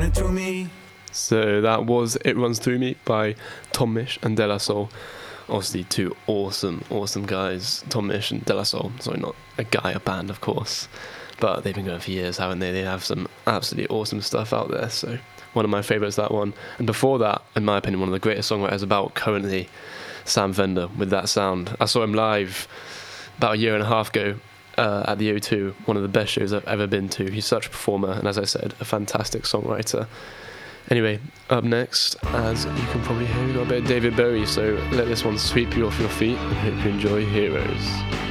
running through me. So that was It Runs Through Me by Tom Misch and De La Soul. Obviously two awesome guys, Tom Misch and De La Soul. Sorry, not a guy, a band, of course. But they've been going for years, haven't they? They have some absolutely awesome stuff out there. So one of my favourites, that one. And before that, in my opinion, one of the greatest songwriters about currently, Sam Fender, with That Sound. I saw him live about a year and a half ago at the O2, one of the best shows I've ever been to. He's such a performer, and as I said, a fantastic songwriter. Anyway, up next, as you can probably hear, we've got a bit of David Bowie, so let this one sweep you off your feet and hope you enjoy Heroes.